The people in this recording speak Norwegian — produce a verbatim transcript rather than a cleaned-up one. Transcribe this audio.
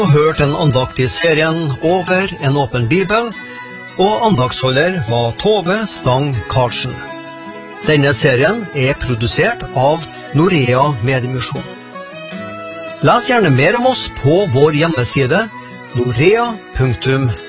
Du har hørt en andakt i serien Over en åpen bibel, og andaktsholder var Tove Stang Karlsen. Denne serien er produsert av Norea Mediemisjon. Les gjerne mer om oss på vår hjemmeside norea punktum